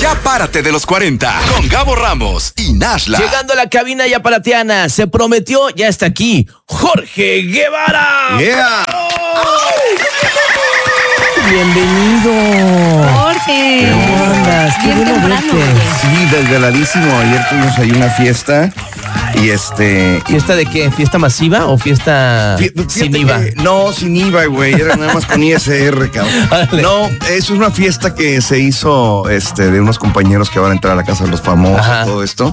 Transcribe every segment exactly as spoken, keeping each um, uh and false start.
Ya párate de los cuarenta con Gabo Ramos y Nashla. Llegando a la cabina yaparatiana, se prometió, ya está aquí, Jorge Guevara. Yeah. Bienvenido. Jorge. ¿Cómo andas? Qué Bien bueno temprano, verte. oye. Sí, desveladísimo. Ayer tuvimos ahí una fiesta y este... ¿Fiesta de qué? ¿Fiesta masiva o fiesta Fí- sin fíjate I V A? que- no, sin I V A, güey. Era nada más con I S R, cabrón. Órale. No, eso es una fiesta que se hizo este, de unos compañeros que van a entrar a la casa de los famosos, Ajá. todo esto.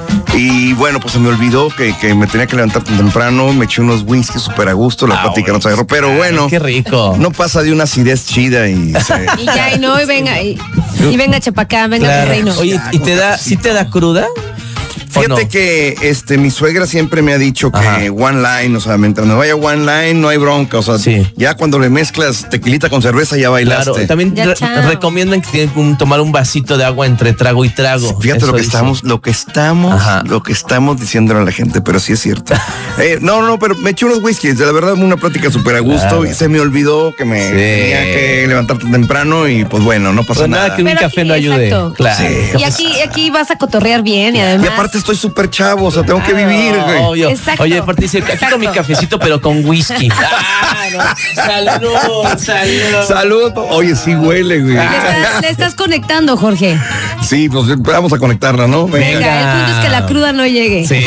Y bueno, pues se me olvidó que, que me tenía que levantar tan temprano. Me eché unos whisky súper a gusto, la Ah, plática no se bueno. agarró. Pero bueno, Qué rico. no pasa de una acidez chida y se... Y ya, y no, y venga, y, y venga Chapacán, venga Claro. mi reino. Oye, ¿y te da, sí te da cruda? ¿O Fíjate no? que este mi suegra siempre me ha dicho que Ajá. one line, o sea, mientras me vaya one line no hay bronca, o sea, Sí. ya cuando le mezclas tequilita con cerveza ya bailaste. Claro, también Ya, re- chao. recomiendan que tienen que tomar un vasito de agua entre trago y trago. Fíjate Eso lo que dicen. estamos, lo que estamos, Ajá. lo que estamos diciéndole a la gente, pero sí es cierto. Eh, no, no, pero me eché unos whiskies, de la verdad una plática súper a gusto Claro. y se me olvidó que me Sí. tenía que levantar tan temprano y pues bueno, no pasa Pues nada nada. que un Pero café aquí- no ayude. exacto. Claro. Sí. Y aquí, aquí vas a cotorrear bien y además. Y aparte estoy súper chavo, o sea, tengo que vivir, Ah, güey. obvio. Exacto. Oye, aparte dice, aquí Exacto. con mi cafecito, pero con whisky. Ah, no. Salud, salud. Salud. Oye, sí huele, güey. Le, está- le estás conectando, Jorge. Sí, pues vamos a conectarla, ¿no? Venga, el punto es que la cruda no llegue. Sí.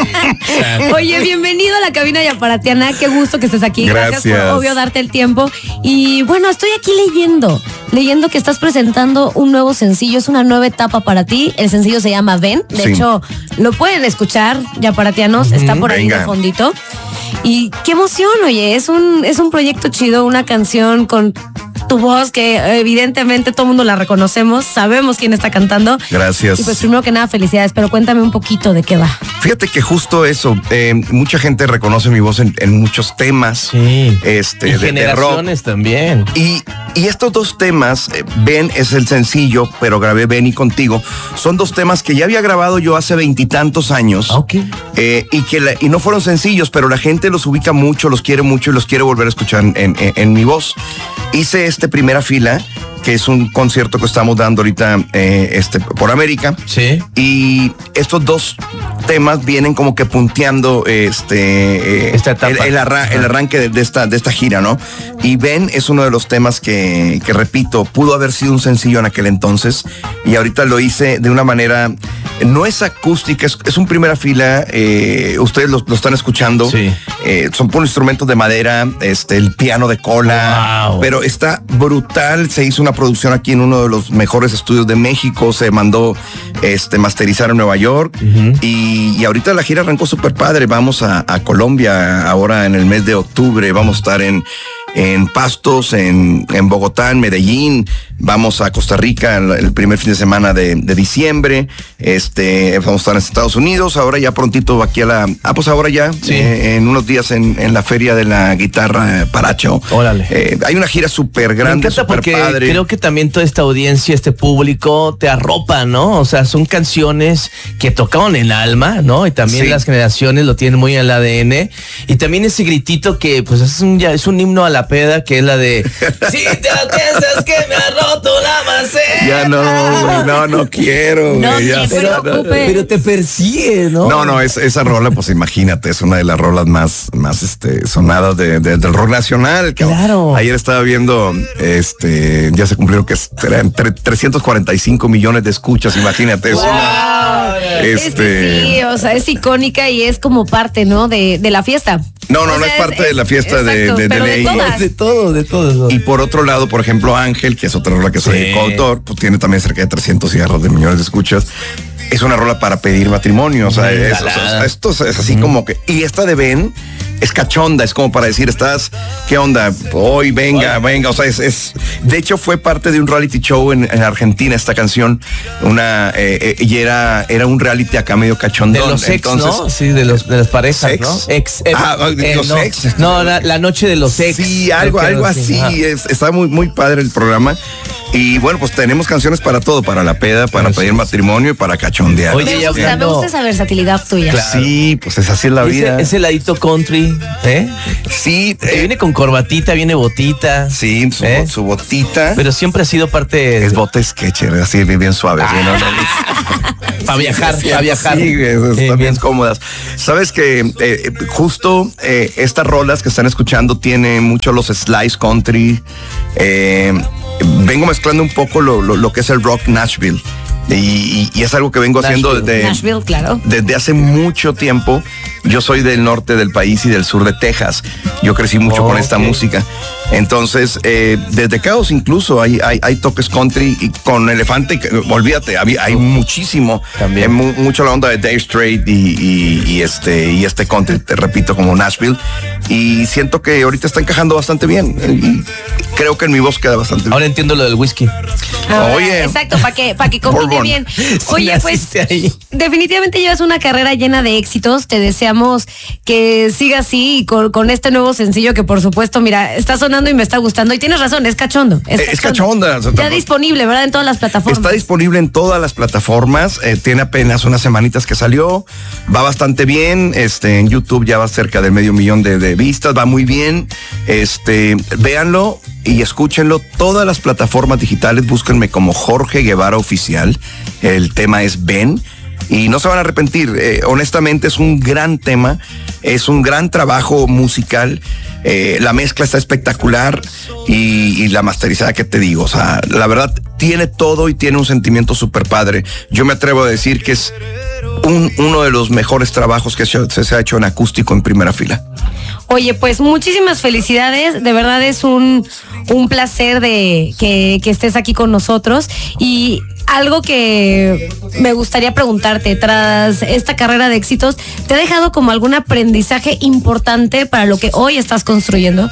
Oye, bienvenido a la cabina yaparatiana. Qué gusto que estés aquí. Gracias, Gracias. por obvio darte el tiempo. Y bueno, estoy aquí leyendo, leyendo que estás presentando un nuevo sencillo. Es una nueva etapa para ti. El sencillo se llama Ven. De Sí. hecho, lo pueden escuchar, yaparatianos. Está por ahí Venga. de fondito. Y qué emoción, oye. Es un, es un proyecto chido, una canción con tu voz que evidentemente todo el mundo la reconocemos. Sabemos quién está cantando. Gracias. Y pues primero que nada, felicidades. Pero cuéntame un poquito de qué va. Fíjate que justo eso, eh, mucha gente reconoce mi voz en, en muchos temas, Sí. este, Y de, de rock. generaciones también. Y, y estos dos temas, eh, Ven es el sencillo, pero grabé Ven y Contigo, son dos temas que ya había grabado yo hace veintitantos años. Ah, ok. eh, y que la- y no fueron sencillos, pero la gente los ubica mucho, los quiere mucho y los quiere volver a escuchar en, en- en mi voz. Hice este Primera Fila, que es un concierto que estamos dando ahorita eh, este, por América. Sí. Y estos dos temas vienen como que punteando este eh, Esta etapa. el, el arra- el arranque de, de esta, de esta gira, ¿no? Y Ven es uno de los temas que, que, repito, pudo haber sido un sencillo en aquel entonces y ahorita lo hice de una manera, no es acústica, es, es un Primera Fila, eh, ustedes lo, lo están escuchando, Sí. eh, son por instrumentos de madera, este, el piano de cola, Wow. pero está brutal, se hizo una producción aquí en uno de los mejores estudios de México, se mandó este masterizar en Nueva York y, y ahorita la gira arrancó súper padre, vamos a, a Colombia ahora en el mes de octubre, vamos a estar en en Pastos, en, en Bogotá, en Medellín, vamos a Costa Rica el, el primer fin de semana de, de diciembre, este, vamos a estar en Estados Unidos, ahora ya prontito aquí a la, ah pues ahora ya, Sí. eh, en unos días en, en la feria de la guitarra eh, Paracho. Órale. Eh, hay una gira súper Me grande, encanta súper porque padre. creo que también toda esta audiencia, este público, te arropa, ¿no? O sea, son canciones que tocaban el alma, ¿no? Y también Sí. las generaciones lo tienen muy en el A D N. Y también ese gritito que, pues, es un, ya, es un himno a la peda, que es la de si te piensas que me ha roto la maceta. Ya no, güey, no, no quiero, No güey, ya te está. preocupes. Pero te persigue, ¿no? No, no, es, esa rola, pues imagínate, es una de las rolas más, más este, sonadas de, de- del rock nacional. cabrón. Claro. Ayer estaba viendo, este, ya se cumplieron que eran tre- trescientos cuarenta y cinco millones de escuchas, imagínate. Es una, Wow. Es que este, sí, o sea, es icónica y es como parte, ¿no? De, de la fiesta. No, no, O no sea, es parte de la fiesta de- exacto, de- de pero ley. todas. De todo, de todo. y por otro lado, por ejemplo, Ángel, que es otra rola que soy Sí. coautor, pues tiene también cerca de trescientos cigarros de millones de escuchas. Es una rola para pedir matrimonio, o sea, Mm, es, o sea, balada. esto es, es así como que... Y esta de Ben es cachonda, es como para decir, estás, ¿qué onda? Hoy, venga, venga, o sea, es... es de hecho, fue parte de un reality show en, en Argentina, esta canción, una eh, eh, y era, era un reality acá medio De cachondón. los ex, entonces, ¿no? Sí, de, los, de las parejas, ¿Sex? ¿no? Ex. eh, Ah, eh, los no, ex. No, la, la noche de los ex. Sí, algo, Creo que algo algo así. Ajá. Es- está muy, muy padre el programa. Y bueno, pues tenemos canciones para todo, para la peda, para Así pedir es. matrimonio y para cachondear. Oye, Me ya gusta, me hablando- gusta esa versatilidad tuya. Claro. Sí, pues es así es la vida. Ese, ese ladito country, ¿eh? Sí, Que eh, viene con corbatita, viene botita. sí, su, ¿Eh? su botita. Pero siempre ha sido parte es bote Sketcher, así bien, bien suave. bien, ¿no? para viajar, para viajar. Sí, güey, Eh, están bien bien. cómodas. Sabes que eh, justo eh, estas rolas que están escuchando tienen mucho los slice country. Eh, vengo mezclando un poco lo, lo, lo que es el rock Nashville. Y, y- y es algo que vengo haciendo Nashville. desde, Nashville, claro. desde hace mucho tiempo. Yo soy del norte del país y del sur de Texas. Yo crecí mucho Oh, con esta ok. música. Entonces, eh, desde Caos incluso hay, hay, hay toques country y con Elefante, que, olvídate, había- hay muchísimo. También. Eh, mu- mucho la onda de Dave Strait y, y- y este, y este country, te repito, como Nashville. Y siento que ahorita está encajando bastante bien. eh, Y creo que en mi voz queda bastante bien. Ahora entiendo lo del whisky. Ah, Oye. Exacto, para que, para que combine Bourbon. bien. Sí, Oye, pues naciste ahí. definitivamente llevas una carrera llena de éxitos. Te deseamos que siga así y con, con este nuevo sencillo que por supuesto, mira, está sonando y me está gustando. Y tienes razón, es cachondo. Es, Eh, es cachonda, o sea, Ya tampoco- disponible, ¿verdad? En todas las plataformas. Está disponible en todas las plataformas. eh, tiene apenas unas semanitas que salió. Va bastante bien. Este, en YouTube ya va cerca del medio millón de, de vistas. Va muy bien. Este, véanlo y escúchenlo. Todas las plataformas digitales, búsquenme como Jorge Guevara Oficial. El tema es Ven. Y no se van a arrepentir. Eh, honestamente es un gran tema. Es un gran trabajo musical. Eh, la mezcla está espectacular y, y la masterizada, que te digo, o sea, la verdad tiene todo y tiene un sentimiento súper padre. Yo me atrevo a decir que es un, uno de los mejores trabajos que se, se ha hecho en acústico en primera fila. Oye, pues muchísimas felicidades. De verdad es un, un placer de que, que estés aquí con nosotros. Y algo que me gustaría preguntarte, tras esta carrera de éxitos, ¿te ha dejado como algún aprendizaje importante para lo que hoy estás construyendo?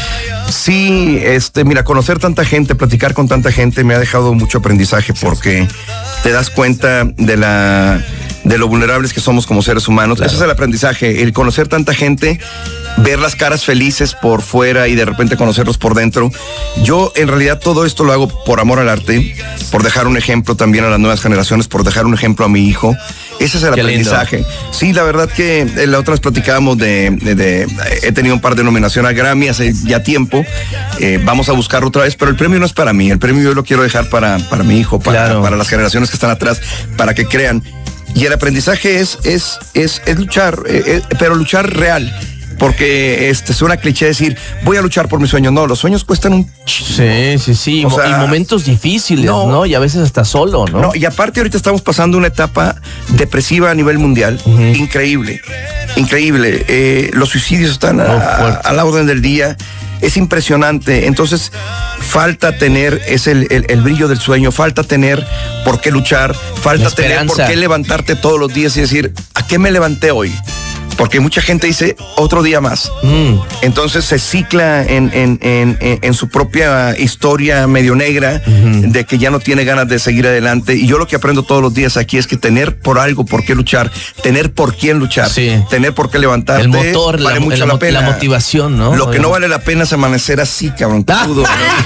Sí, este, mira, conocer tanta gente, platicar con tanta gente me ha dejado mucho aprendizaje porque te das cuenta de la de lo vulnerables que somos como seres humanos. Ese es el aprendizaje, el conocer tanta gente, ver las caras felices por fuera y de repente conocerlos por dentro. Yo en realidad todo esto lo hago por amor al arte, por dejar un ejemplo también a las nuevas generaciones, por dejar un ejemplo a mi hijo. Ese es el Qué lindo. aprendizaje. Sí, la verdad que eh, la otra vez platicábamos de, de- de- he tenido un par de nominaciones a Grammy hace ya tiempo. Eh, vamos a buscarlo otra vez, pero el premio no es para mí. El premio yo lo quiero dejar para, para mi hijo, para, Claro. para las generaciones que están atrás, para que crean. Y el aprendizaje es, es, es, es luchar, eh, eh, pero luchar real. Porque este suena cliché decir, voy a luchar por mis sueños. No, los sueños cuestan un chingo. Sí, sí, sí. O Mo- sea, y momentos difíciles, no. ¿no? Y a veces hasta solo, ¿no? No, y aparte ahorita estamos pasando una etapa depresiva a nivel mundial, increíble, increíble. Eh, los suicidios están a, Oh, fuerte. a la orden del día, es impresionante. Entonces falta tener es el, el- el brillo del sueño, falta tener por qué luchar, falta La tener por esperanza. qué levantarte todos los días y decir, ¿a qué me levanté hoy? Porque mucha gente dice, otro día más. Mm. Entonces se cicla en, en, en, en- en su propia historia medio negra de que ya no tiene ganas de seguir adelante. Y yo lo que aprendo todos los días aquí es que tener por algo por qué luchar, tener por quién luchar, Sí. tener por qué levantarte, El motor, la- vale mucho la la, mo- pena. la motivación, ¿no? Lo que no vale la pena es amanecer así, cabrón. crudo.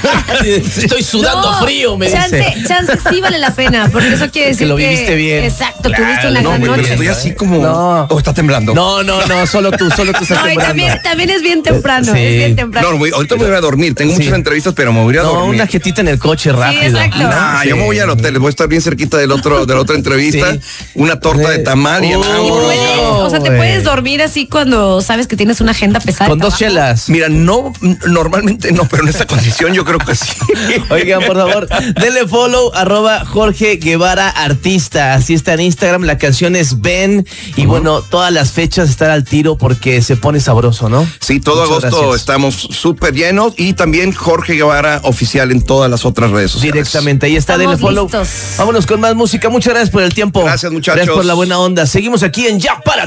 Estoy sudando No, frío, me chance, dice. chance sí vale la pena, porque eso quiere decir Que lo viviste bien. Exacto, Claro, tuviste una No, gran güey, pero noche. estoy así como... No. Oh, está temblando. No, no, no, solo tú, solo tú estás No, y temblando. también, también es bien temprano, Sí. es bien temprano. No, güey, ahorita me voy a dormir. Tengo Sí. muchas entrevistas, pero me voy a ir a No, dormir. una jetita en el coche rápido. exacto. Nah, Sí. yo me voy al hotel, voy a estar bien cerquita del otro, de la otra entrevista, Sí. una torta de tamal y Oh. vámonos. Puedes- o sea, te güey. puedes dormir así cuando sabes que tienes una agenda pesada. Con de dos trabajo. chelas. Mira, no, n- normalmente no, pero en esta condición yo creo que sí. Oigan, por favor, denle follow, arroba Jorge Guevara Artista. Así está en Instagram. La canción es Ven. Y bueno, todas las fechas están al tiro porque se pone sabroso, ¿no? Sí, todo Muchas agosto gracias. estamos súper llenos y también Jorge Guevara Oficial en todas las otras redes sociales. Directamente, ahí está, denle Estamos follow. listos. Vámonos con más música. Muchas gracias por el tiempo. Gracias, muchachos. Gracias por la buena onda. Seguimos aquí en Ya Para